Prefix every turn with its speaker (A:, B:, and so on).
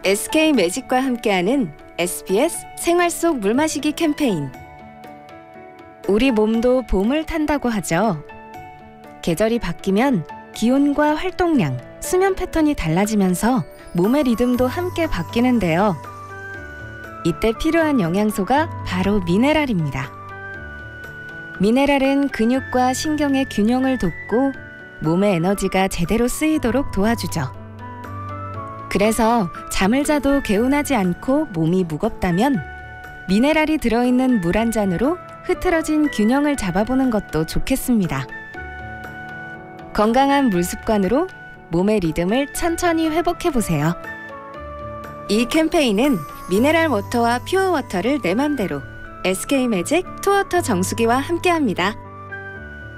A: SK 매직과 함께하는 SBS 생활 속 물 마시기 캠페인. 우리 몸도 봄을 탄다고 하죠. 계절이 바뀌면 기온과 활동량, 수면 패턴이 달라지면서 몸의 리듬도 함께 바뀌는데요. 이때 필요한 영양소가 바로 미네랄입니다. 미네랄은 근육과 신경의 균형을 돕고 몸의 에너지가 제대로 쓰이도록 도와주죠. 그래서 잠을 자도 개운하지 않고 몸이 무겁다면 미네랄이 들어있는 물 한 잔으로 흐트러진 균형을 잡아보는 것도 좋겠습니다. 건강한 물 습관으로 몸의 리듬을 천천히 회복해보세요. 이 캠페인은 미네랄 워터와 퓨어 워터를 내 맘대로 SK 매직 투워터 정수기와 함께합니다.